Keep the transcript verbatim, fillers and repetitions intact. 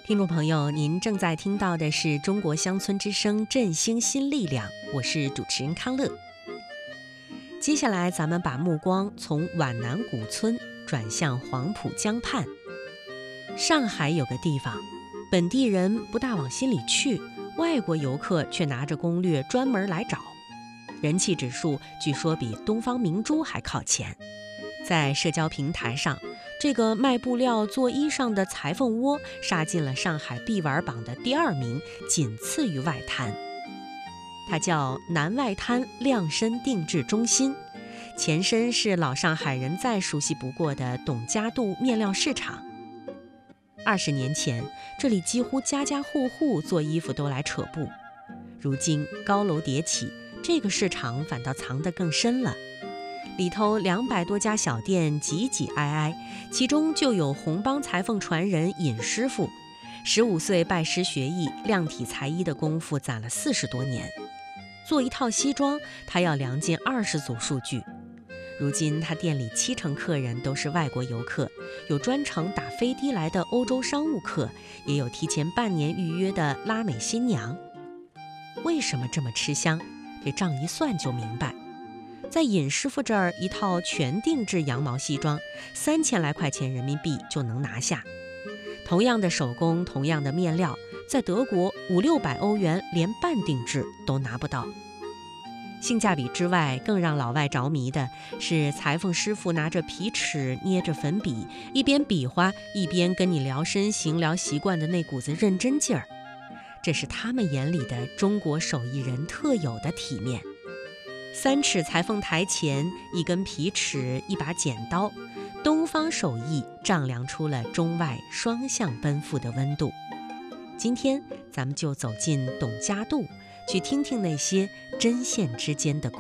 听众朋友，您正在听到的是中国乡村之声振兴新力量，我是主持人康乐。接下来咱们把目光从皖南古村转向黄浦江畔。上海有个地方，本地人不大往心里去，外国游客却拿着攻略专门来找，人气指数据说比东方明珠还靠前。在社交平台上，这个卖布料做衣裳的裁缝窝杀进了上海必玩榜的第二名，仅次于外滩。它叫南外滩量身定制中心，前身是老上海人再熟悉不过的董家渡面料市场。二十年前，这里几乎家家户户做衣服都来扯布，如今高楼迭起，这个市场反倒藏得更深了。里头两百多家小店挤挤挨挨，其中就有红帮裁缝传人尹师傅，十五岁拜师学艺，量体裁衣的功夫攒了四十多年。做一套西装，他要量进二十组数据。如今他店里七成客人都是外国游客，有专程打飞的来的欧洲商务客，也有提前半年预约的拉美新娘。为什么这么吃香？这账一算就明白。在尹师傅这儿，一套全定制羊毛西装，三千来块钱人民币就能拿下。同样的手工，同样的面料，在德国五六百欧元连半定制都拿不到。性价比之外，更让老外着迷的是裁缝师傅拿着皮尺，捏着粉笔，一边比划，一边跟你聊身形、聊习惯的那股子认真劲儿。这是他们眼里的中国手艺人特有的体面。三尺裁缝台前，一根皮尺，一把剪刀，东方手艺丈量出了中外双向奔赴的温度。今天咱们就走进董家渡，去听听那些针线之间的故事。